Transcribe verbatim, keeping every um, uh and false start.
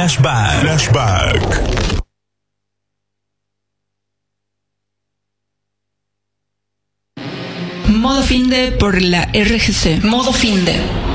Flashback. Flashback. Modo Finde por la R G C. Modo Finde.